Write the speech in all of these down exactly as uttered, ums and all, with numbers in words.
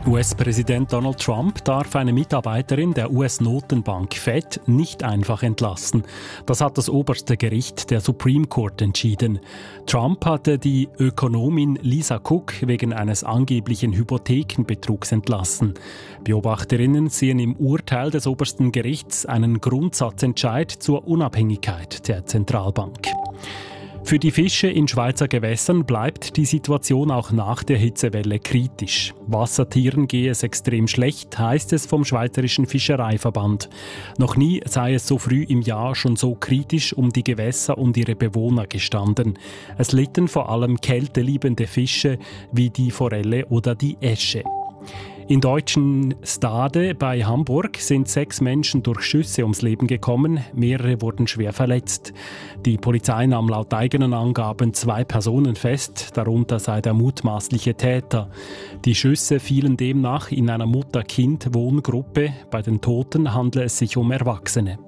U S-Präsident Donald Trump darf eine Mitarbeiterin der U S-Notenbank Fed nicht einfach entlassen. Das hat das oberste Gericht der Supreme Court entschieden. Trump hatte die Ökonomin Lisa Cook wegen eines angeblichen Hypothekenbetrugs entlassen. Beobachterinnen sehen im Urteil des obersten Gerichts einen Grundsatzentscheid zur Unabhängigkeit der Zentralbank. Für die Fische in Schweizer Gewässern bleibt die Situation auch nach der Hitzewelle kritisch. Wassertieren gehe es extrem schlecht, heißt es vom Schweizerischen Fischereiverband. Noch nie sei es so früh im Jahr schon so kritisch um die Gewässer und ihre Bewohner gestanden. Es litten vor allem kälteliebende Fische wie die Forelle oder die Äsche. In deutschen Stade bei Hamburg sind sechs Menschen durch Schüsse ums Leben gekommen, mehrere wurden schwer verletzt. Die Polizei nahm laut eigenen Angaben zwei Personen fest, darunter sei der mutmaßliche Täter. Die Schüsse fielen demnach in einer Mutter-Kind-Wohngruppe. Bei den Toten handle es sich um Erwachsene.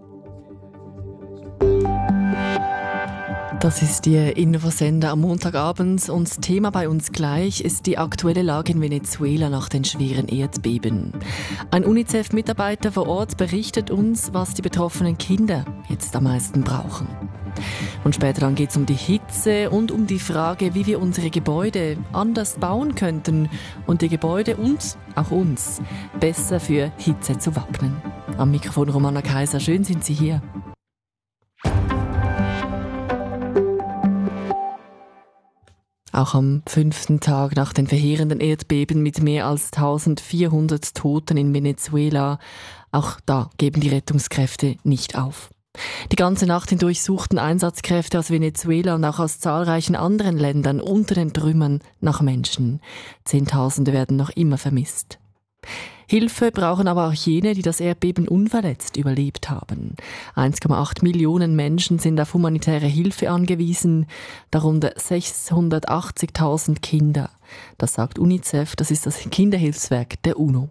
Das ist die Infosender am Montagabend und das Thema bei uns gleich ist die aktuelle Lage in Venezuela nach den schweren Erdbeben. Ein UNICEF-Mitarbeiter vor Ort berichtet uns, was die betroffenen Kinder jetzt am meisten brauchen. Und später dann geht es um die Hitze und um die Frage, wie wir unsere Gebäude anders bauen könnten und die Gebäude und auch uns besser für Hitze zu wappnen. Am Mikrofon Romana Kaiser, schön sind Sie hier. Auch am fünften Tag nach den verheerenden Erdbeben mit mehr als eintausendvierhundert Toten in Venezuela, auch da geben die Rettungskräfte nicht auf. Die ganze Nacht hindurch suchten Einsatzkräfte aus Venezuela und auch aus zahlreichen anderen Ländern unter den Trümmern nach Menschen. Zehntausende werden noch immer vermisst. Hilfe brauchen aber auch jene, die das Erdbeben unverletzt überlebt haben. eins Komma acht Millionen Menschen sind auf humanitäre Hilfe angewiesen, darunter sechshundertachtzigtausend Kinder. Das sagt UNICEF, das ist das Kinderhilfswerk der UNO.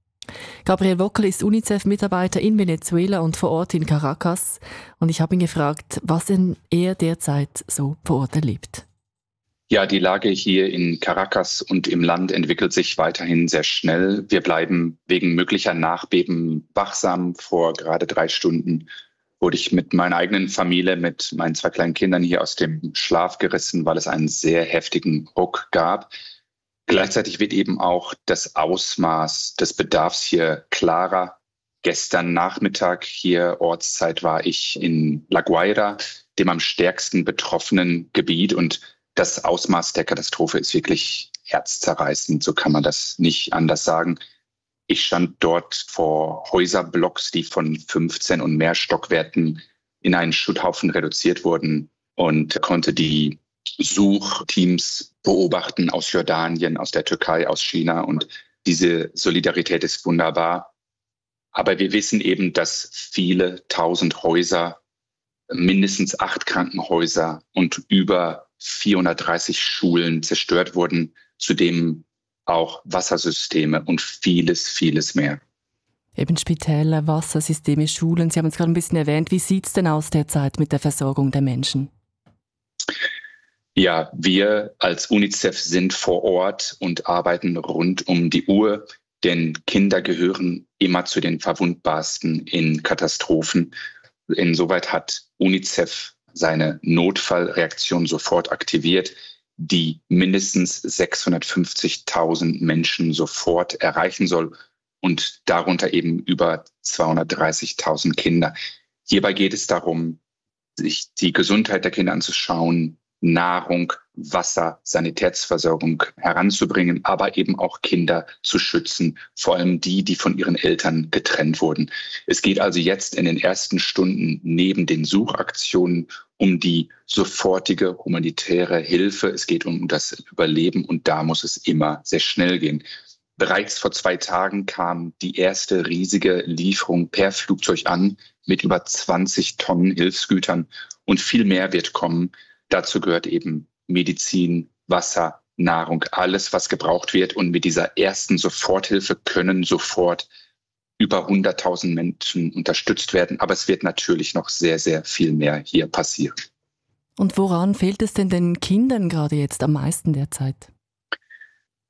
Gabriel Wockel ist UNICEF-Mitarbeiter in Venezuela und vor Ort in Caracas. Und ich habe ihn gefragt, was denn er derzeit so vor Ort erlebt. Ja, die Lage hier in Caracas und im Land entwickelt sich weiterhin sehr schnell. Wir bleiben wegen möglicher Nachbeben wachsam. Vor gerade drei Stunden wurde ich mit meiner eigenen Familie, mit meinen zwei kleinen Kindern hier aus dem Schlaf gerissen, weil es einen sehr heftigen Ruck gab. Gleichzeitig wird eben auch das Ausmaß des Bedarfs hier klarer. Gestern Nachmittag hier Ortszeit war ich in La Guaira, dem am stärksten betroffenen Gebiet, und das Ausmaß der Katastrophe ist wirklich herzzerreißend, so kann man das nicht anders sagen. Ich stand dort vor Häuserblocks, die von fünfzehn und mehr Stockwerken in einen Schutthaufen reduziert wurden, und konnte die Suchteams beobachten aus Jordanien, aus der Türkei, aus China, und diese Solidarität ist wunderbar. Aber wir wissen eben, dass viele tausend Häuser, mindestens acht Krankenhäuser und über vierhundertdreißig Schulen zerstört wurden, zudem auch Wassersysteme und vieles, vieles mehr. Eben Spitäler, Wassersysteme, Schulen, Sie haben es gerade ein bisschen erwähnt. Wie sieht es denn aus derzeit mit der Versorgung der Menschen? Ja, wir als UNICEF sind vor Ort und arbeiten rund um die Uhr, denn Kinder gehören immer zu den verwundbarsten in Katastrophen. Insoweit hat UNICEF seine Notfallreaktion sofort aktiviert, die mindestens sechshundertfünfzigtausend Menschen sofort erreichen soll und darunter eben über zweihundertdreißigtausend Kinder. Hierbei geht es darum, sich die Gesundheit der Kinder anzuschauen, Nahrung, Wasser, Sanitätsversorgung heranzubringen, aber eben auch Kinder zu schützen, vor allem die, die von ihren Eltern getrennt wurden. Es geht also jetzt in den ersten Stunden neben den Suchaktionen um die sofortige humanitäre Hilfe. Es geht um das Überleben, und da muss es immer sehr schnell gehen. Bereits vor zwei Tagen kam die erste riesige Lieferung per Flugzeug an mit über zwanzig Tonnen Hilfsgütern, und viel mehr wird kommen. Dazu gehört eben Medizin, Wasser, Nahrung, alles, was gebraucht wird. Und mit dieser ersten Soforthilfe können sofort über hunderttausend Menschen unterstützt werden. Aber es wird natürlich noch sehr, sehr viel mehr hier passieren. Und woran fehlt es denn den Kindern gerade jetzt am meisten derzeit?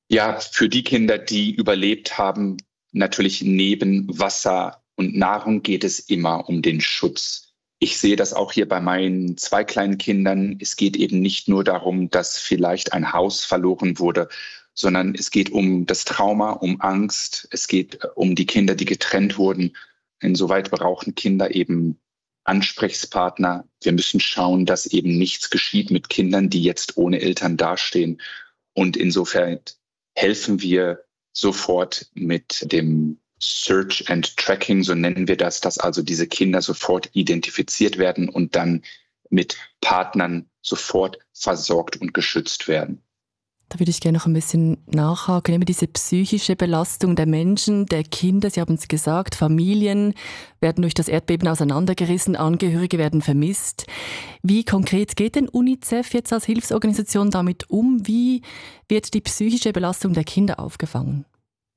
Ja, für die Kinder, die überlebt haben, natürlich neben Wasser und Nahrung geht es immer um den Schutz. Ich sehe das auch hier bei meinen zwei kleinen Kindern. Es geht eben nicht nur darum, dass vielleicht ein Haus verloren wurde, sondern es geht um das Trauma, um Angst. Es geht um die Kinder, die getrennt wurden. Insoweit brauchen Kinder eben Ansprechpartner. Wir müssen schauen, dass eben nichts geschieht mit Kindern, die jetzt ohne Eltern dastehen. Und insofern helfen wir sofort mit dem Search and Tracking, so nennen wir das, dass also diese Kinder sofort identifiziert werden und dann mit Partnern sofort versorgt und geschützt werden. Da würde ich gerne noch ein bisschen nachhaken. Immer diese psychische Belastung der Menschen, der Kinder, Sie haben es gesagt, Familien werden durch das Erdbeben auseinandergerissen, Angehörige werden vermisst. Wie konkret geht denn UNICEF jetzt als Hilfsorganisation damit um? Wie wird die psychische Belastung der Kinder aufgefangen?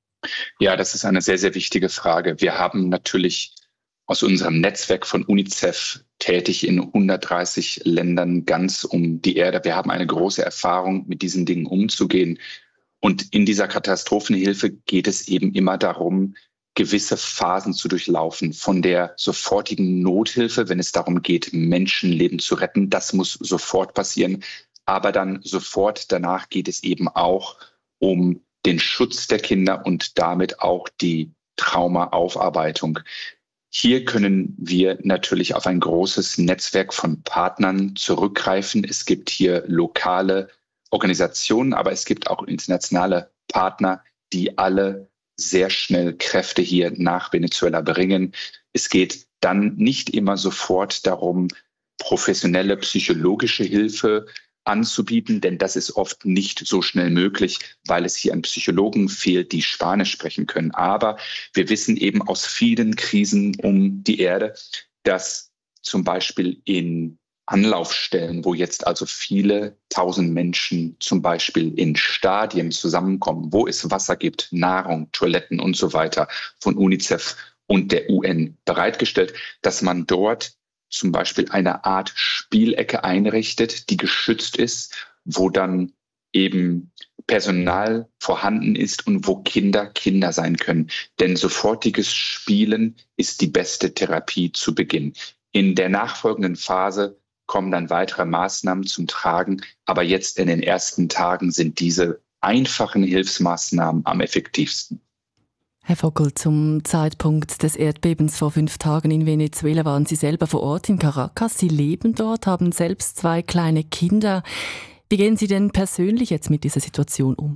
Ja, das ist eine sehr, sehr wichtige Frage. Wir haben natürlich aus unserem Netzwerk von UNICEF tätig in hundertdreißig Ländern ganz um die Erde. Wir haben eine große Erfahrung, mit diesen Dingen umzugehen. Und in dieser Katastrophenhilfe geht es eben immer darum, gewisse Phasen zu durchlaufen. Von der sofortigen Nothilfe, wenn es darum geht, Menschenleben zu retten, das muss sofort passieren. Aber dann sofort danach geht es eben auch um den Schutz der Kinder und damit auch die Traumaaufarbeitung. Hier können wir natürlich auf ein großes Netzwerk von Partnern zurückgreifen. Es gibt hier lokale Organisationen, aber es gibt auch internationale Partner, die alle sehr schnell Kräfte hier nach Venezuela bringen. Es geht dann nicht immer sofort darum, professionelle psychologische Hilfe anzubieten, denn das ist oft nicht so schnell möglich, weil es hier an Psychologen fehlt, die Spanisch sprechen können. Aber wir wissen eben aus vielen Krisen um die Erde, dass zum Beispiel in Anlaufstellen, wo jetzt also viele tausend Menschen zum Beispiel in Stadien zusammenkommen, wo es Wasser gibt, Nahrung, Toiletten und so weiter, von UNICEF und der U N bereitgestellt, dass man dort zum Beispiel eine Art Spielecke einrichtet, die geschützt ist, wo dann eben Personal vorhanden ist und wo Kinder Kinder sein können. Denn sofortiges Spielen ist die beste Therapie zu Beginn. In der nachfolgenden Phase kommen dann weitere Maßnahmen zum Tragen, aber jetzt in den ersten Tagen sind diese einfachen Hilfsmaßnahmen am effektivsten. Herr Vogel, zum Zeitpunkt des Erdbebens vor fünf Tagen in Venezuela waren Sie selber vor Ort in Caracas. Sie leben dort, haben selbst zwei kleine Kinder. Wie gehen Sie denn persönlich jetzt mit dieser Situation um?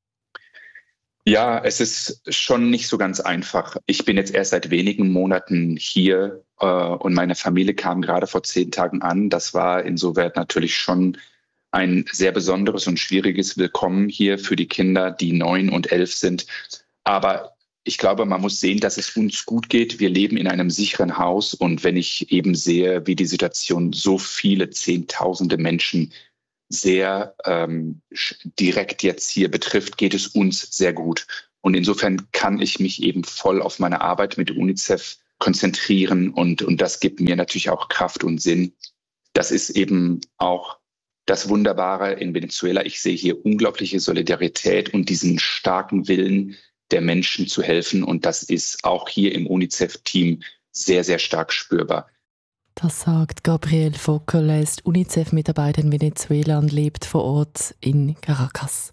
Ja, es ist schon nicht so ganz einfach. Ich bin jetzt erst seit wenigen Monaten hier äh, und meine Familie kam gerade vor zehn Tagen an. Das war insoweit natürlich schon ein sehr besonderes und schwieriges Willkommen hier für die Kinder, die neun und elf sind. Aber ich glaube, man muss sehen, dass es uns gut geht. Wir leben in einem sicheren Haus. Und wenn ich eben sehe, wie die Situation so viele Zehntausende Menschen sehr ähm, direkt jetzt hier betrifft, geht es uns sehr gut. Und insofern kann ich mich eben voll auf meine Arbeit mit UNICEF konzentrieren. Und, und das gibt mir natürlich auch Kraft und Sinn. Das ist eben auch das Wunderbare in Venezuela. Ich sehe hier unglaubliche Solidarität und diesen starken Willen der Menschen zu helfen. Und das ist auch hier im UNICEF-Team sehr, sehr stark spürbar. Das sagt Gabriel Vogel, er ist UNICEF-Mitarbeiter in Venezuela und lebt vor Ort in Caracas.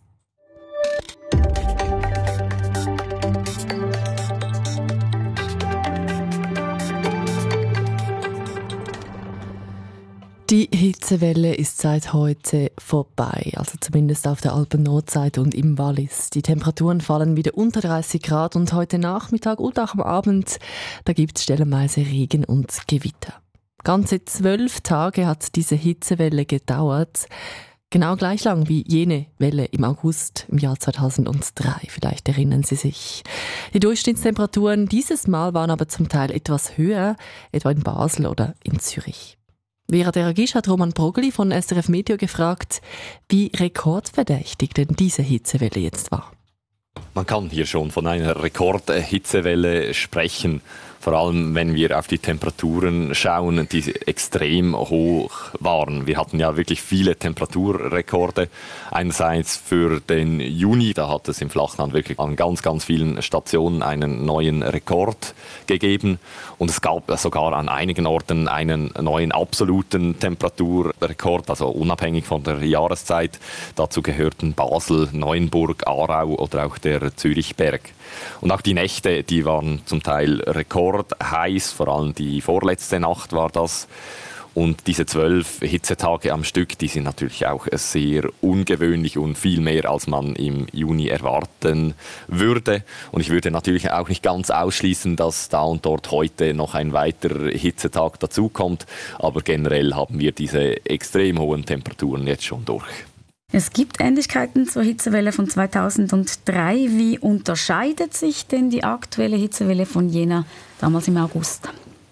Die Hitzewelle ist seit heute vorbei, also zumindest auf der Alpen-Nordseite und im Wallis. Die Temperaturen fallen wieder unter dreißig Grad und heute Nachmittag und auch am Abend, da gibt es stellenweise Regen und Gewitter. Ganze zwölf Tage hat diese Hitzewelle gedauert, genau gleich lang wie jene Welle im August im Jahr zweitausenddrei. Vielleicht erinnern Sie sich. Die Durchschnittstemperaturen dieses Mal waren aber zum Teil etwas höher, etwa in Basel oder in Zürich. Vera Deragisch hat Roman Brogli von S R F Meteo gefragt, wie rekordverdächtig denn diese Hitzewelle jetzt war. Man kann hier schon von einer Rekordhitzewelle sprechen. Vor allem, wenn wir auf die Temperaturen schauen, die extrem hoch waren. Wir hatten ja wirklich viele Temperaturrekorde. Einerseits für den Juni, da hat es im Flachland wirklich an ganz, ganz vielen Stationen einen neuen Rekord gegeben. Und es gab sogar an einigen Orten einen neuen absoluten Temperaturrekord, also unabhängig von der Jahreszeit. Dazu gehörten Basel, Neuenburg, Aarau oder auch der Zürichberg. Und auch die Nächte, die waren zum Teil rekordheiß, vor allem die vorletzte Nacht war das. Und diese zwölf Hitzetage am Stück, die sind natürlich auch sehr ungewöhnlich und viel mehr, als man im Juni erwarten würde. Und ich würde natürlich auch nicht ganz ausschließen, dass da und dort heute noch ein weiterer Hitzetag dazukommt. Aber generell haben wir diese extrem hohen Temperaturen jetzt schon durch. Es gibt Ähnlichkeiten zur Hitzewelle von zweitausenddrei. Wie unterscheidet sich denn die aktuelle Hitzewelle von jener damals im August?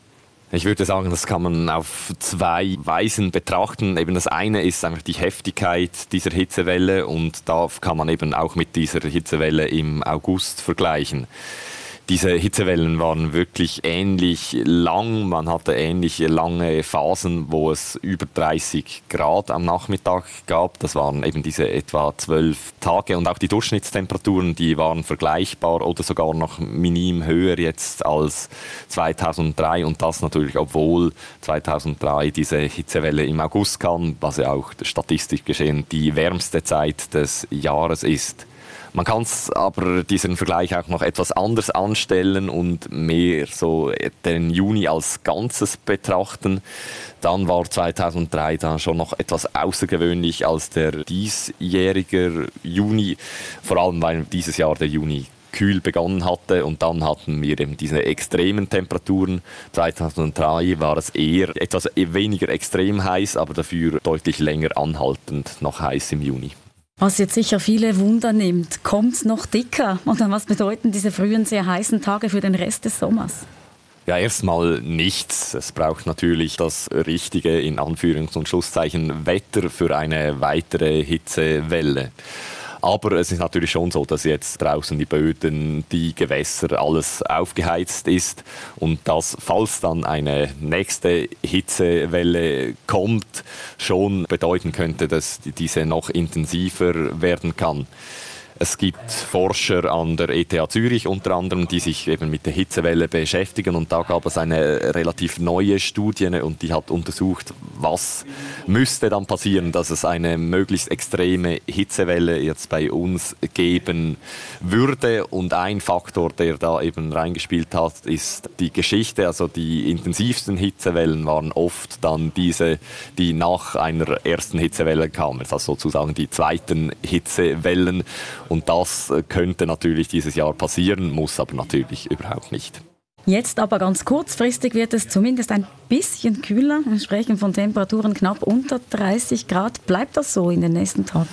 Ich würde sagen, das kann man auf zwei Weisen betrachten. Eben das eine ist einfach die Heftigkeit dieser Hitzewelle und da kann man eben auch mit dieser Hitzewelle im August vergleichen. Diese Hitzewellen waren wirklich ähnlich lang. Man hatte ähnlich lange Phasen, wo es über dreißig Grad am Nachmittag gab. Das waren eben diese etwa zwölf Tage. Und auch die Durchschnittstemperaturen, die waren vergleichbar oder sogar noch minim höher jetzt als zweitausenddrei. Und das natürlich, obwohl zweitausenddrei diese Hitzewelle im August kam, was ja auch statistisch gesehen die wärmste Zeit des Jahres ist. Man kann es aber diesen Vergleich auch noch etwas anders anstellen und mehr so den Juni als Ganzes betrachten. Dann war zweitausenddrei dann schon noch etwas außergewöhnlich als der diesjährige Juni, vor allem weil dieses Jahr der Juni kühl begonnen hatte und dann hatten wir eben diese extremen Temperaturen. zweitausenddrei war es eher etwas weniger extrem heiß, aber dafür deutlich länger anhaltend noch heiß im Juni. Was jetzt sicher viele Wunder nimmt, kommt es noch dicker? Oder was bedeuten diese frühen, sehr heißen Tage für den Rest des Sommers? Ja, erstmal nichts. Es braucht natürlich das richtige, in Anführungs- und Schlusszeichen, Wetter für eine weitere Hitzewelle. Aber es ist natürlich schon so, dass jetzt draußen die Böden, die Gewässer, alles aufgeheizt ist und dass, falls dann eine nächste Hitzewelle kommt, schon bedeuten könnte, dass diese noch intensiver werden kann. Es gibt Forscher an der E T H Zürich unter anderem, die sich eben mit der Hitzewelle beschäftigen und da gab es eine relativ neue Studie und die hat untersucht, was müsste dann passieren, dass es eine möglichst extreme Hitzewelle jetzt bei uns geben würde und ein Faktor, der da eben reingespielt hat, ist die Geschichte, also die intensivsten Hitzewellen waren oft dann diese, die nach einer ersten Hitzewelle kamen, also sozusagen die zweiten Hitzewellen. Und das könnte natürlich dieses Jahr passieren, muss aber natürlich überhaupt nicht. Jetzt aber ganz kurzfristig wird es zumindest ein bisschen kühler. Wir sprechen von Temperaturen knapp unter dreißig Grad. Bleibt das so in den nächsten Tagen?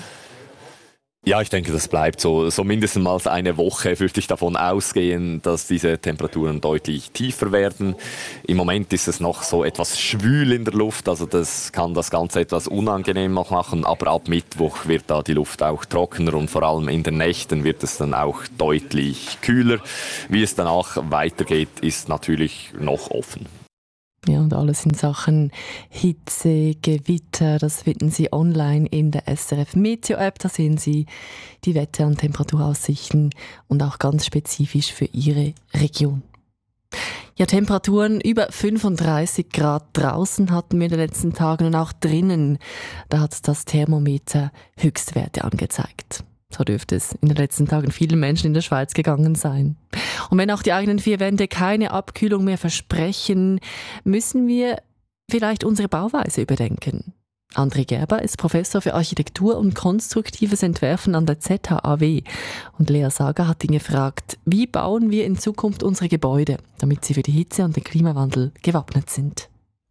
Ja, ich denke, das bleibt so. So mindestens mal eine Woche würde ich davon ausgehen, dass diese Temperaturen deutlich tiefer werden. Im Moment ist es noch so etwas schwül in der Luft, also das kann das Ganze etwas unangenehm noch machen, aber ab Mittwoch wird da die Luft auch trockener und vor allem in den Nächten wird es dann auch deutlich kühler. Wie es danach weitergeht, ist natürlich noch offen. Ja, und alles in Sachen Hitze, Gewitter, das finden Sie online in der S R F Meteo App. Da sehen Sie die Wetter- und Temperaturaussichten und auch ganz spezifisch für Ihre Region. Ja, Temperaturen über fünfunddreißig Grad draußen hatten wir in den letzten Tagen und auch drinnen. Da hat das Thermometer Höchstwerte angezeigt. So dürfte es in den letzten Tagen vielen Menschen in der Schweiz gegangen sein. Und wenn auch die eigenen vier Wände keine Abkühlung mehr versprechen, müssen wir vielleicht unsere Bauweise überdenken. André Gerber ist Professor für Architektur und konstruktives Entwerfen an der Z H A W. Und Lea Sager hat ihn gefragt, wie bauen wir in Zukunft unsere Gebäude, damit sie für die Hitze und den Klimawandel gewappnet sind.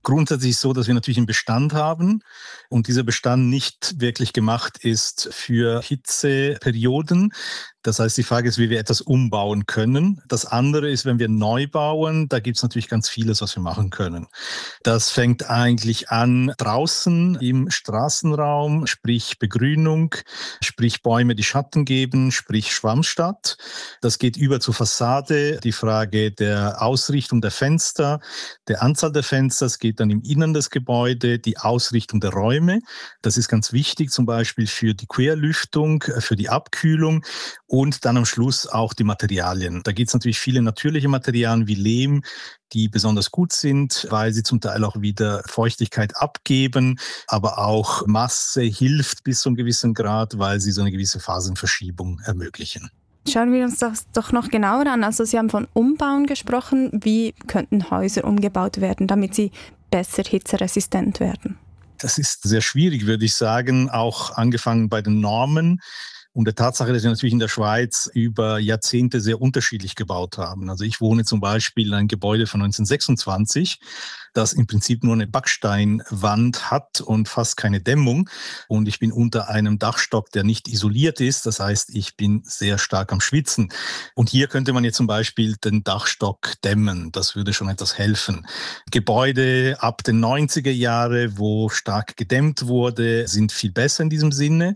Grundsätzlich ist es so, dass wir natürlich einen Bestand haben und dieser Bestand nicht wirklich gemacht ist für Hitzeperioden. Das heißt, die Frage ist, wie wir etwas umbauen können. Das andere ist, wenn wir neu bauen, da gibt es natürlich ganz vieles, was wir machen können. Das fängt eigentlich an draußen im Straßenraum, sprich Begrünung, sprich Bäume, die Schatten geben, sprich Schwammstadt. Das geht über zur Fassade, die Frage der Ausrichtung der Fenster, der Anzahl der Fenster, es geht dann im Innern des Gebäudes, die Ausrichtung der Räume. Das ist ganz wichtig, zum Beispiel für die Querlüftung, für die Abkühlung. Und dann am Schluss auch die Materialien. Da gibt es natürlich viele natürliche Materialien wie Lehm, die besonders gut sind, weil sie zum Teil auch wieder Feuchtigkeit abgeben, aber auch Masse hilft bis zu einem gewissen Grad, weil sie so eine gewisse Phasenverschiebung ermöglichen. Schauen wir uns das doch noch genauer an. Also Sie haben von Umbauen gesprochen. Wie könnten Häuser umgebaut werden, damit sie besser hitzeresistent werden? Das ist sehr schwierig, würde ich sagen, auch angefangen bei den Normen. Und der Tatsache, dass wir natürlich in der Schweiz über Jahrzehnte sehr unterschiedlich gebaut haben. Also ich wohne zum Beispiel in einem Gebäude von neunzehnhundertsechsundzwanzig, das im Prinzip nur eine Backsteinwand hat und fast keine Dämmung. Und ich bin unter einem Dachstock, der nicht isoliert ist. Das heißt, ich bin sehr stark am Schwitzen. Und hier könnte man jetzt zum Beispiel den Dachstock dämmen. Das würde schon etwas helfen. Gebäude ab den neunziger Jahre, wo stark gedämmt wurde, sind viel besser in diesem Sinne.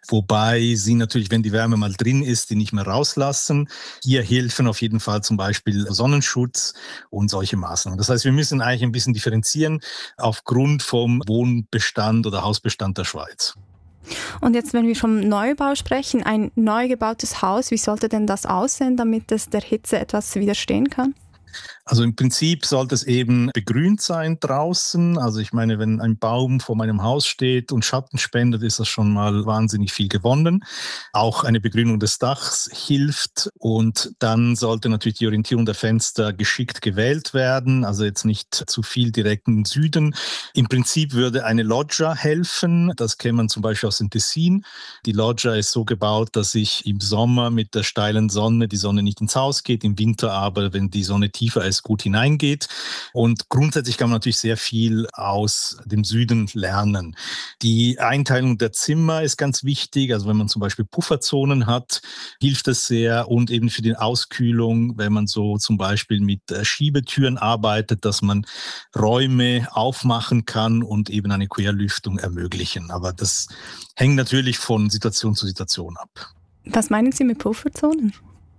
Wobei sie natürlich, wenn die Wärme mal drin ist, die nicht mehr rauslassen. Hier helfen auf jeden Fall zum Beispiel Sonnenschutz und solche Maßnahmen. Das heißt, wir müssen eigentlich ein bisschen differenzieren aufgrund vom Wohnbestand oder Hausbestand der Schweiz. Und jetzt, wenn wir vom Neubau sprechen, ein neu gebautes Haus, wie sollte denn das aussehen, damit es der Hitze etwas widerstehen kann? Also im Prinzip sollte es eben begrünt sein draußen. Also ich meine, wenn ein Baum vor meinem Haus steht und Schatten spendet, ist das schon mal wahnsinnig viel gewonnen. Auch eine Begrünung des Dachs hilft. Und dann sollte natürlich die Orientierung der Fenster geschickt gewählt werden. Also jetzt nicht zu viel direkt im Süden. Im Prinzip würde eine Loggia helfen. Das kennt man zum Beispiel aus dem Tessin. Die Loggia ist so gebaut, dass sich im Sommer mit der steilen Sonne die Sonne nicht ins Haus geht, im Winter aber, wenn die Sonne tiefer ist, gut hineingeht. Und grundsätzlich kann man natürlich sehr viel aus dem Süden lernen. Die Einteilung der Zimmer ist ganz wichtig. Also wenn man zum Beispiel Pufferzonen hat, hilft es sehr. Und eben für die Auskühlung, wenn man so zum Beispiel mit Schiebetüren arbeitet, dass man Räume aufmachen kann und eben eine Querlüftung ermöglichen. Aber das hängt natürlich von Situation zu Situation ab. Was meinen Sie mit Pufferzonen?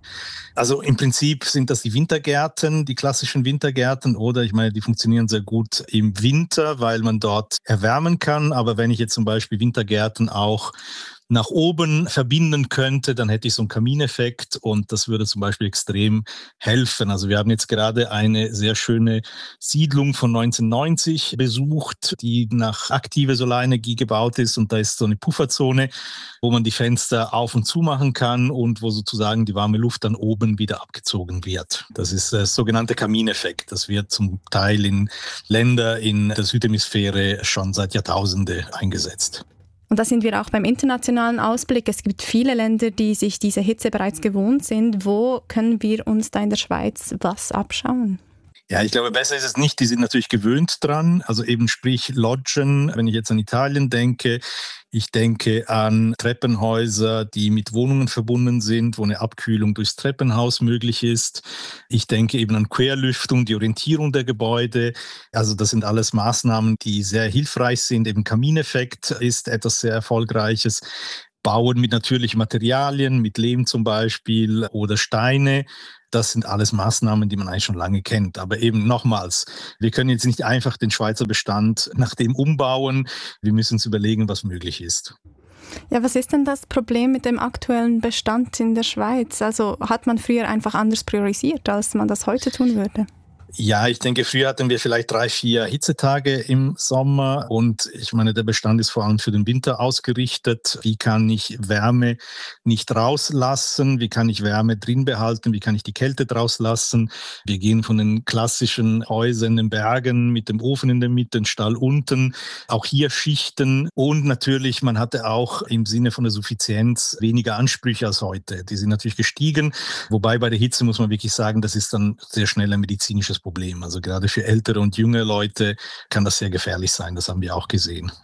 Also im Prinzip sind das die Wintergärten, die klassischen Wintergärten, oder ich meine, die funktionieren sehr gut im Winter, weil man dort erwärmen kann. Aber wenn ich jetzt zum Beispiel Wintergärten auch nach oben verbinden könnte, dann hätte ich so einen Kamineffekt und das würde zum Beispiel extrem helfen. Also wir haben jetzt gerade eine sehr schöne Siedlung von neunzehnhundertneunzig besucht, die nach aktiver Solarenergie gebaut ist und da ist so eine Pufferzone, wo man die Fenster auf und zu machen kann und wo sozusagen die warme Luft dann oben wieder abgezogen wird. Das ist der sogenannte Kamineffekt. Das wird zum Teil in Ländern in der Südhemisphäre schon seit Jahrtausenden eingesetzt. Und da sind wir auch beim internationalen Ausblick. Es gibt viele Länder, die sich diese Hitze bereits gewohnt sind. Wo können wir uns da in der Schweiz was abschauen? Ja, ich glaube, besser ist es nicht. Die sind natürlich gewöhnt dran. Also eben sprich Loggen, wenn ich jetzt an Italien denke. Ich denke an Treppenhäuser, die mit Wohnungen verbunden sind, wo eine Abkühlung durchs Treppenhaus möglich ist. Ich denke eben an Querlüftung, die Orientierung der Gebäude. Also das sind alles Maßnahmen, die sehr hilfreich sind. Eben Kamineffekt ist etwas sehr Erfolgreiches. Bauen mit natürlichen Materialien, mit Lehm zum Beispiel oder Steine. Das sind alles Maßnahmen, die man eigentlich schon lange kennt. Aber eben nochmals, wir können jetzt nicht einfach den Schweizer Bestand nach dem umbauen. Wir müssen uns überlegen, was möglich ist. Ja, was ist denn das Problem mit dem aktuellen Bestand in der Schweiz? Also hat man früher einfach anders priorisiert, als man das heute tun würde? Ja, ich denke, früher hatten wir vielleicht drei, vier Hitzetage im Sommer und ich meine, der Bestand ist vor allem für den Winter ausgerichtet. Wie kann ich Wärme nicht rauslassen? Wie kann ich Wärme drin behalten? Wie kann ich die Kälte draus lassen? Wir gehen von den klassischen Häusern in den Bergen mit dem Ofen in der Mitte, den Stall unten, auch hier Schichten und natürlich, man hatte auch im Sinne von der Suffizienz weniger Ansprüche als heute. Die sind natürlich gestiegen, wobei bei der Hitze muss man wirklich sagen, das ist dann sehr schnell ein medizinisches Problem. Also gerade für ältere und junge Leute kann das sehr gefährlich sein. Das haben wir auch gesehen.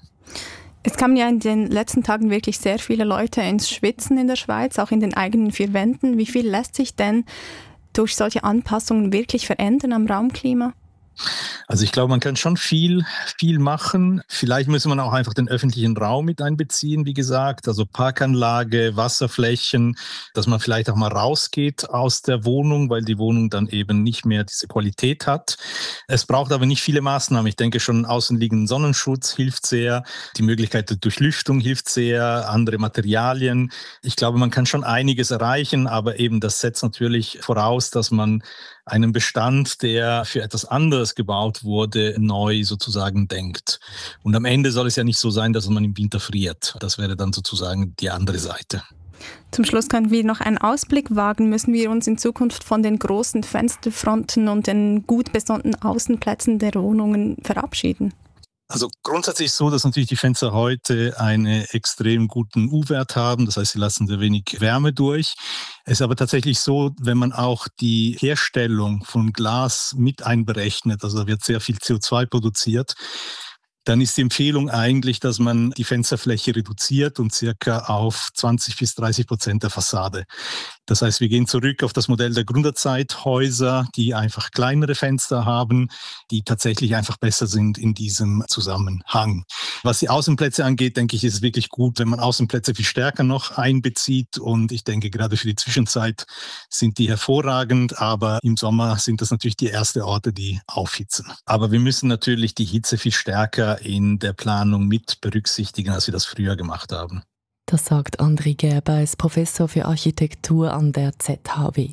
Es kamen ja in den letzten Tagen wirklich sehr viele Leute ins Schwitzen in der Schweiz, auch in den eigenen vier Wänden. Wie viel lässt sich denn durch solche Anpassungen wirklich verändern am Raumklima? Also ich glaube, man kann schon viel, viel machen. Vielleicht müsste man auch einfach den öffentlichen Raum mit einbeziehen, wie gesagt. Also Parkanlage, Wasserflächen, dass man vielleicht auch mal rausgeht aus der Wohnung, weil die Wohnung dann eben nicht mehr diese Qualität hat. Es braucht aber nicht viele Maßnahmen. Ich denke schon, außenliegenden Sonnenschutz hilft sehr. Die Möglichkeit der Durchlüftung hilft sehr. Andere Materialien. Ich glaube, man kann schon einiges erreichen, aber eben das setzt natürlich voraus, dass man einen Bestand, der für etwas anderes gebaut wurde, neu sozusagen denkt. Und am Ende soll es ja nicht so sein, dass man im Winter friert. Das wäre dann sozusagen die andere Seite. Zum Schluss können wir noch einen Ausblick wagen. Müssen wir uns in Zukunft von den großen Fensterfronten und den gut besonnten Außenplätzen der Wohnungen verabschieden? Also grundsätzlich so, dass natürlich die Fenster heute einen extrem guten U-Wert haben. Das heißt, sie lassen sehr wenig Wärme durch. Es ist aber tatsächlich so, wenn man auch die Herstellung von Glas mit einberechnet, also da wird sehr viel C O zwei produziert, dann ist die Empfehlung eigentlich, dass man die Fensterfläche reduziert und circa auf zwanzig bis dreißig Prozent der Fassade. Das heißt, wir gehen zurück auf das Modell der Gründerzeithäuser, die einfach kleinere Fenster haben, die tatsächlich einfach besser sind in diesem Zusammenhang. Was die Außenplätze angeht, denke ich, ist es wirklich gut, wenn man Außenplätze viel stärker noch einbezieht. Und ich denke, gerade für die Zwischenzeit sind die hervorragend. Aber im Sommer sind das natürlich die ersten Orte, die aufhitzen. Aber wir müssen natürlich die Hitze viel stärker in der Planung mit berücksichtigen, als wir das früher gemacht haben. Das sagt André Gerbeis, Professor für Architektur an der Z H W.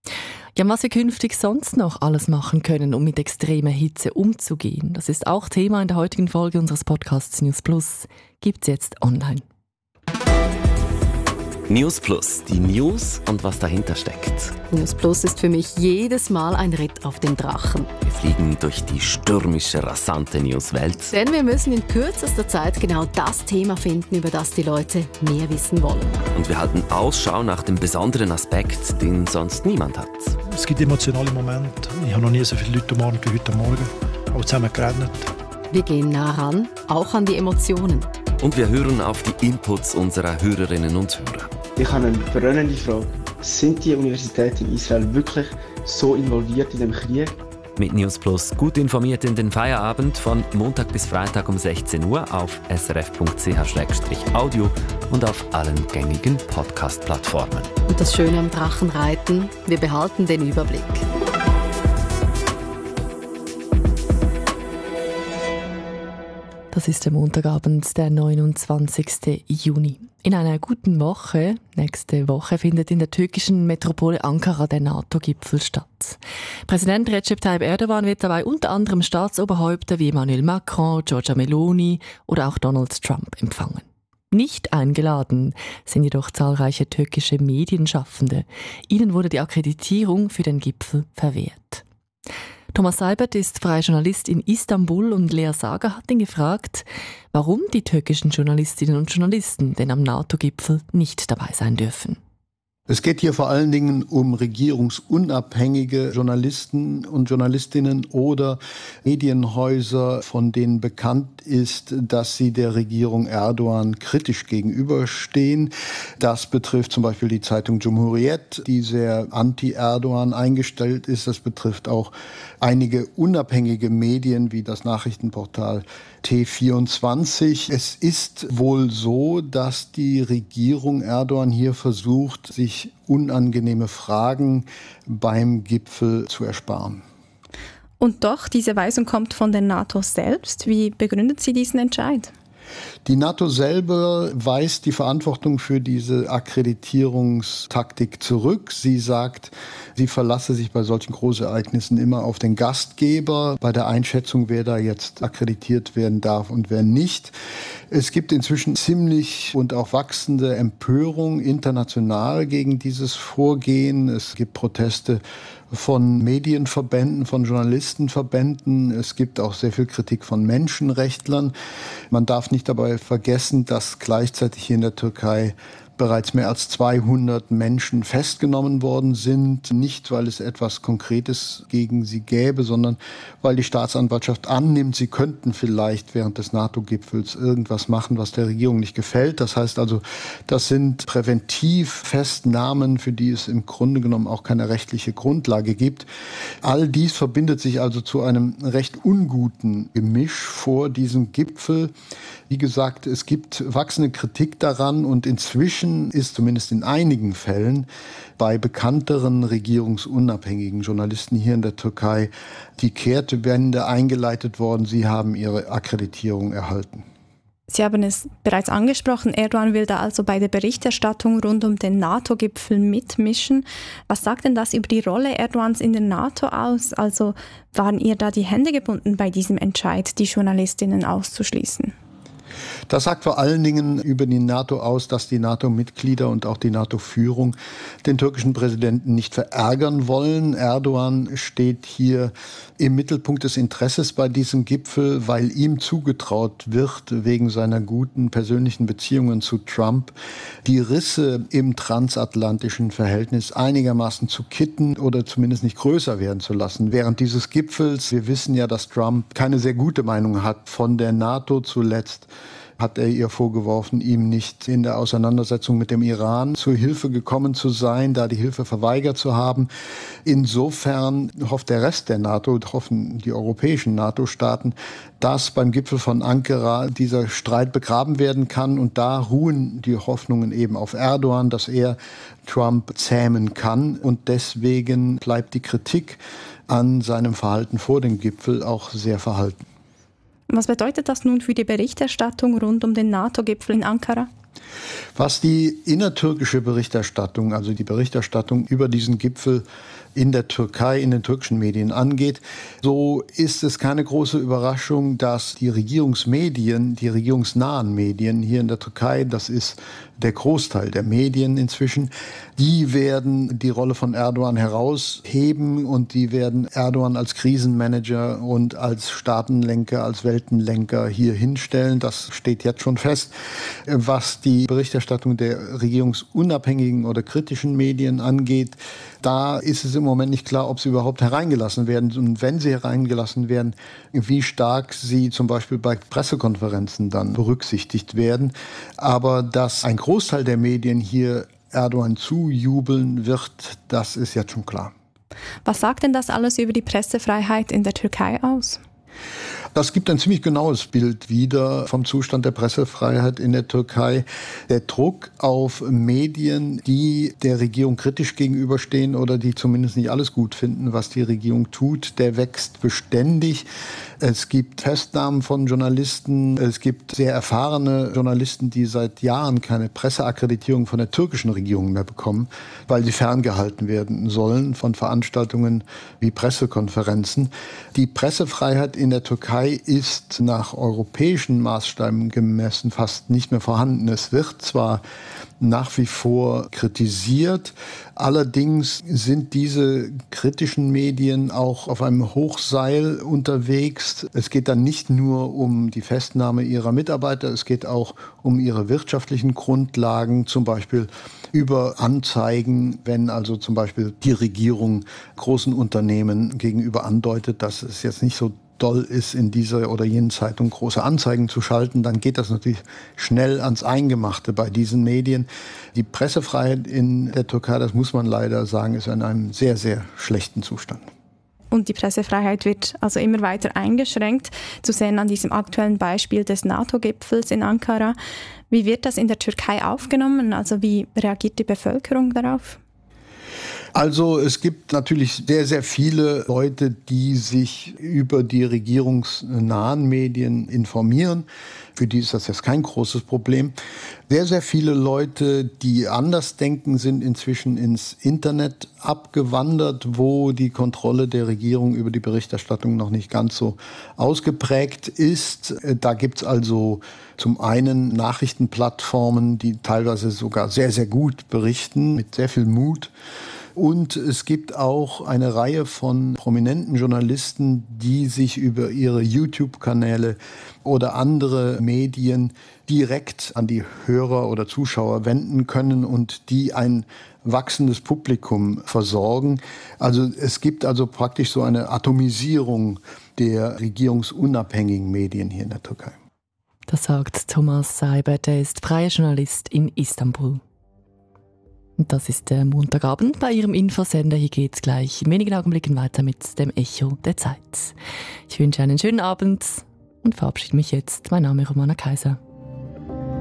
Ja, was wir künftig sonst noch alles machen können, um mit extremer Hitze umzugehen, das ist auch Thema in der heutigen Folge unseres Podcasts News Plus. Gibt's jetzt online. News Plus, die News und was dahinter steckt. News Plus ist für mich jedes Mal ein Ritt auf den Drachen. Wir fliegen durch die stürmische, rasante Newswelt. Denn wir müssen in kürzester Zeit genau das Thema finden, über das die Leute mehr wissen wollen. Und wir halten Ausschau nach dem besonderen Aspekt, den sonst niemand hat. Es gibt emotionale Momente. Ich habe noch nie so viele Leute umarmt wie heute Morgen. Auch zusammen geredet. Wir gehen nah ran, auch an die Emotionen. Und wir hören auf die Inputs unserer Hörerinnen und Hörer. Ich habe eine brennende Frage. Sind die Universitäten in Israel wirklich so involviert in dem Krieg? Mit News Plus gut informiert in den Feierabend von Montag bis Freitag um sechzehn Uhr auf s r f punkt c h slash audio und auf allen gängigen Podcast-Plattformen. Und das Schöne am Drachenreiten, wir behalten den Überblick. Das ist der Montagabend, der neunundzwanzigsten Juni. In einer guten Woche, nächste Woche, findet in der türkischen Metropole Ankara der NATO-Gipfel statt. Präsident Recep Tayyip Erdogan wird dabei unter anderem Staatsoberhäupter wie Emmanuel Macron, Giorgia Meloni oder auch Donald Trump empfangen. Nicht eingeladen sind jedoch zahlreiche türkische Medienschaffende. Ihnen wurde die Akkreditierung für den Gipfel verwehrt. Thomas Seibert ist freier Journalist in Istanbul und Lea Sager hat ihn gefragt, warum die türkischen Journalistinnen und Journalisten denn am NATO-Gipfel nicht dabei sein dürfen. Es geht hier vor allen Dingen um regierungsunabhängige Journalisten und Journalistinnen oder Medienhäuser, von denen bekannt ist, dass sie der Regierung Erdogan kritisch gegenüberstehen. Das betrifft zum Beispiel die Zeitung Cumhuriyet, die sehr anti-Erdogan eingestellt ist. Das betrifft auch einige unabhängige Medien wie das Nachrichtenportal T vierundzwanzig. Es ist wohl so, dass die Regierung Erdogan hier versucht, sich unangenehme Fragen beim Gipfel zu ersparen. Und doch, diese Weisung kommt von der NATO selbst. Wie begründet sie diesen Entscheid? Die NATO selber weist die Verantwortung für diese Akkreditierungstaktik zurück. Sie sagt, sie verlasse sich bei solchen Großereignissen immer auf den Gastgeber bei der Einschätzung, wer da jetzt akkreditiert werden darf und wer nicht. Es gibt inzwischen ziemlich und auch wachsende Empörung international gegen dieses Vorgehen. Es gibt Proteste von Medienverbänden, von Journalistenverbänden. Es gibt auch sehr viel Kritik von Menschenrechtlern. Man darf nicht dabei vergessen, dass gleichzeitig hier in der Türkei bereits mehr als zweihundert Menschen festgenommen worden sind. Nicht, weil es etwas Konkretes gegen sie gäbe, sondern weil die Staatsanwaltschaft annimmt, sie könnten vielleicht während des NATO-Gipfels irgendwas machen, was der Regierung nicht gefällt. Das heißt also, das sind Präventivfestnahmen, für die es im Grunde genommen auch keine rechtliche Grundlage gibt. All dies verbindet sich also zu einem recht unguten Gemisch vor diesem Gipfel. Wie gesagt, es gibt wachsende Kritik daran und inzwischen ist zumindest in einigen Fällen bei bekannteren regierungsunabhängigen Journalisten hier in der Türkei die Kehrtwende eingeleitet worden. Sie haben ihre Akkreditierung erhalten. Sie haben es bereits angesprochen, Erdogan will da also bei der Berichterstattung rund um den NATO-Gipfel mitmischen. Was sagt denn das über die Rolle Erdogans in der NATO aus? Also waren ihr da die Hände gebunden bei diesem Entscheid, die Journalistinnen auszuschließen? Das sagt vor allen Dingen über die NATO aus, dass die NATO-Mitglieder und auch die NATO-Führung den türkischen Präsidenten nicht verärgern wollen. Erdogan steht hier im Mittelpunkt des Interesses bei diesem Gipfel, weil ihm zugetraut wird, wegen seiner guten persönlichen Beziehungen zu Trump, die Risse im transatlantischen Verhältnis einigermaßen zu kitten oder zumindest nicht größer werden zu lassen. Während dieses Gipfels, wir wissen ja, dass Trump keine sehr gute Meinung hat von der NATO zuletzt, hat er ihr vorgeworfen, ihm nicht in der Auseinandersetzung mit dem Iran zur Hilfe gekommen zu sein, da die Hilfe verweigert zu haben. Insofern hofft der Rest der NATO, hoffen die europäischen NATO-Staaten, dass beim Gipfel von Ankara dieser Streit begraben werden kann. Und da ruhen die Hoffnungen eben auf Erdogan, dass er Trump zähmen kann. Und deswegen bleibt die Kritik an seinem Verhalten vor dem Gipfel auch sehr verhalten. Was bedeutet das nun für die Berichterstattung rund um den NATO-Gipfel in Ankara? Was die innertürkische Berichterstattung, also die Berichterstattung über diesen Gipfel in der Türkei, in den türkischen Medien angeht, so ist es keine große Überraschung, dass die Regierungsmedien, die regierungsnahen Medien hier in der Türkei, das ist der Großteil der Medien inzwischen, die werden die Rolle von Erdogan herausheben und die werden Erdogan als Krisenmanager und als Staatenlenker, als Weltenlenker hier hinstellen. Das steht jetzt schon fest. Was die Berichterstattung der regierungsunabhängigen oder kritischen Medien angeht, da ist es im Moment nicht klar, ob sie überhaupt hereingelassen werden. Und wenn sie hereingelassen werden, wie stark sie zum Beispiel bei Pressekonferenzen dann berücksichtigt werden. Aber dass ein Großteil der Medien hier Erdogan zujubeln wird, das ist jetzt schon klar. Was sagt denn das alles über die Pressefreiheit in der Türkei aus? Das gibt ein ziemlich genaues Bild wieder vom Zustand der Pressefreiheit in der Türkei. Der Druck auf Medien, die der Regierung kritisch gegenüberstehen oder die zumindest nicht alles gut finden, was die Regierung tut, der wächst beständig. Es gibt Festnahmen von Journalisten, es gibt sehr erfahrene Journalisten, die seit Jahren keine Presseakkreditierung von der türkischen Regierung mehr bekommen, weil sie ferngehalten werden sollen von Veranstaltungen wie Pressekonferenzen. Die Pressefreiheit in der Türkei ist nach europäischen Maßstäben gemessen fast nicht mehr vorhanden. Es wird zwar nach wie vor kritisiert, allerdings sind diese kritischen Medien auch auf einem Hochseil unterwegs. Es geht dann nicht nur um die Festnahme ihrer Mitarbeiter, es geht auch um ihre wirtschaftlichen Grundlagen, zum Beispiel über Anzeigen, wenn also zum Beispiel die Regierung großen Unternehmen gegenüber andeutet, dass es jetzt nicht so doll ist, in dieser oder jenen Zeitung große Anzeigen zu schalten, dann geht das natürlich schnell ans Eingemachte bei diesen Medien. Die Pressefreiheit in der Türkei, das muss man leider sagen, ist in einem sehr, sehr schlechten Zustand. Und die Pressefreiheit wird also immer weiter eingeschränkt, zu sehen an diesem aktuellen Beispiel des NATO-Gipfels in Ankara. Wie wird das in der Türkei aufgenommen? Also wie reagiert die Bevölkerung darauf? Also es gibt natürlich sehr, sehr viele Leute, die sich über die regierungsnahen Medien informieren. Für die ist das jetzt kein großes Problem. Sehr, sehr viele Leute, die anders denken, sind inzwischen ins Internet abgewandert, wo die Kontrolle der Regierung über die Berichterstattung noch nicht ganz so ausgeprägt ist. Da gibt's also zum einen Nachrichtenplattformen, die teilweise sogar sehr, sehr gut berichten, mit sehr viel Mut. Und es gibt auch eine Reihe von prominenten Journalisten, die sich über ihre YouTube-Kanäle oder andere Medien direkt an die Hörer oder Zuschauer wenden können und die ein wachsendes Publikum versorgen. Also es gibt also praktisch so eine Atomisierung der regierungsunabhängigen Medien hier in der Türkei. Das sagt Thomas Seibert, er ist freier Journalist in Istanbul. Und das ist der Montagabend bei Ihrem Infosender. Hier geht es gleich in wenigen Augenblicken weiter mit dem Echo der Zeit. Ich wünsche einen schönen Abend und verabschiede mich jetzt. Mein Name ist Romana Kaiser.